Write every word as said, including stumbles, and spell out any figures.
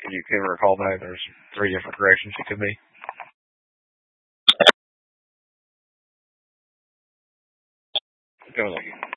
If you can recall that, there's three different directions it could be. Go like